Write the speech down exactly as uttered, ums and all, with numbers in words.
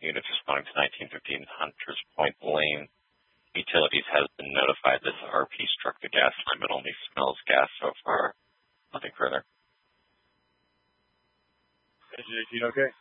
units responding to nineteen fifteen Hunters Point Lane. Utilities has been notified that the R P struck the gas line, but only smells gas so far. Nothing further. Engine eighteen, okay?